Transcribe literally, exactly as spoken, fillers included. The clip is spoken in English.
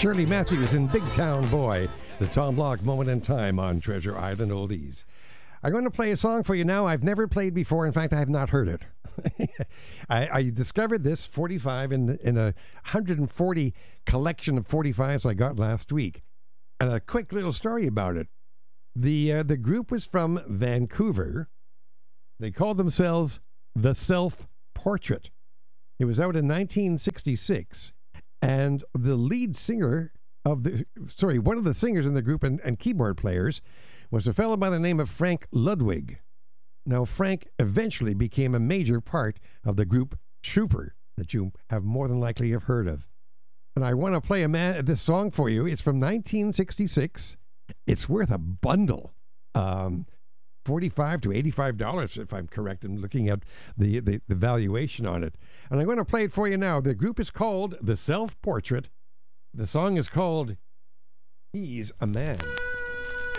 Shirley Matthews in Big Town Boy, the Tom Locke moment in time on Treasure Island Oldies. I'm going to play a song for you now I've never played before. In fact, I have not heard it. I, I discovered this forty-five in, in a one hundred forty collection of forty-fives I got last week. And a quick little story about it. The, uh, the group was from Vancouver. They called themselves The Self-Portrait. It was out in nineteen sixty-six. And the lead singer of the, sorry, one of the singers in the group and, and keyboard players was a fellow by the name of Frank Ludwig. Now, Frank eventually became a major part of the group Trooper that you have more than likely have heard of. And I want to play a man, this song for you. It's from nineteen sixty-six. It's worth a bundle. Um, forty-five to eighty-five dollars, if I'm correct in looking at the, the, the valuation on it. And I'm going to play it for you now. The group is called The Self-Portrait. The song is called He's a Man.